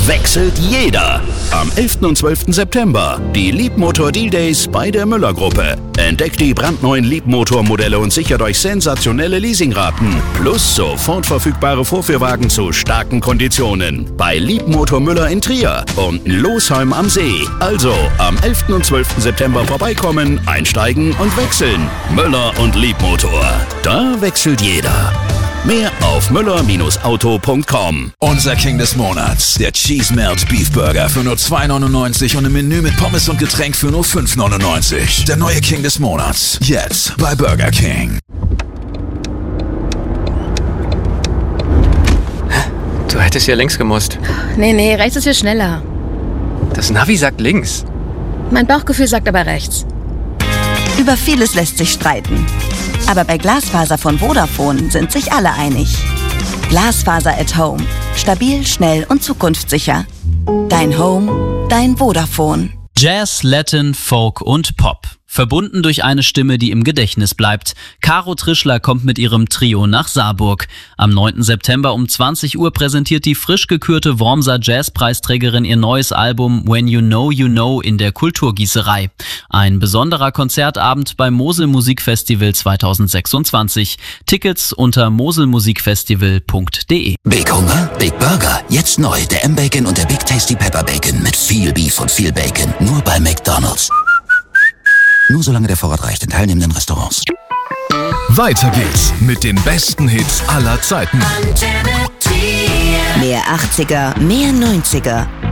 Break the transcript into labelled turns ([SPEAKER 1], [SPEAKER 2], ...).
[SPEAKER 1] wechselt jeder. Am 11. und 12. September die Leapmotor Deal Days bei der Müller-Gruppe. Entdeckt die brandneuen Leapmotor-Modelle und sichert euch sensationelle Leasingraten. Plus sofort verfügbare Vorführwagen zu starken Konditionen. Bei Leapmotor Müller in Trier und Losheim am See. Also am 11. und 12. September vorbeikommen, einsteigen und wechseln. Müller und Leapmotor. Da wechselt jeder. Mehr auf müller-auto.com.
[SPEAKER 2] Unser King des Monats, der Cheese Melt Beef Burger für nur 2,99 und ein Menü mit Pommes und Getränk für nur 5,99. Der neue King des Monats, jetzt bei Burger King.
[SPEAKER 3] Du hättest ja links gemusst.
[SPEAKER 4] Nee, rechts ist hier schneller.
[SPEAKER 3] Das Navi sagt links.
[SPEAKER 4] Mein Bauchgefühl sagt aber rechts.
[SPEAKER 5] Über vieles lässt sich streiten. Aber bei Glasfaser von Vodafone sind sich alle einig. Glasfaser at Home. Stabil, schnell und zukunftssicher. Dein Home, dein Vodafone.
[SPEAKER 6] Jazz, Latin, Folk und Pop. Verbunden durch eine Stimme, die im Gedächtnis bleibt. Caro Trischler kommt mit ihrem Trio nach Saarburg. Am 9. September um 20 Uhr präsentiert die frisch gekürte Wormser Jazzpreisträgerin ihr neues Album When You Know in der Kulturgießerei. Ein besonderer Konzertabend beim Mosel Musikfestival 2026. Tickets unter moselmusikfestival.de.
[SPEAKER 7] Big Hunger, Big Burger. Jetzt neu der M-Bacon und der Big Tasty Pepper Bacon mit viel Beef und viel Bacon. Nur bei McDonald's. Nur solange der Vorrat reicht in teilnehmenden Restaurants.
[SPEAKER 8] Weiter geht's mit den besten Hits aller Zeiten.
[SPEAKER 5] Mehr 80er, mehr 90er.